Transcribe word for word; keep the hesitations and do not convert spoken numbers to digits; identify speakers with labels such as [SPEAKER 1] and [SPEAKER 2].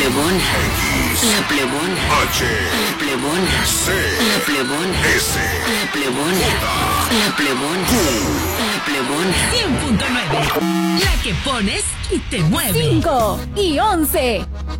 [SPEAKER 1] plebona.
[SPEAKER 2] X.
[SPEAKER 1] La plebona.
[SPEAKER 2] H.
[SPEAKER 1] La plebona.
[SPEAKER 2] C.
[SPEAKER 1] La plebona.
[SPEAKER 2] S.
[SPEAKER 1] La plebona. La plebona.
[SPEAKER 2] Q.
[SPEAKER 1] La plebona.
[SPEAKER 3] cien punto nueve. La que pones y te mueve.
[SPEAKER 4] cinco y once.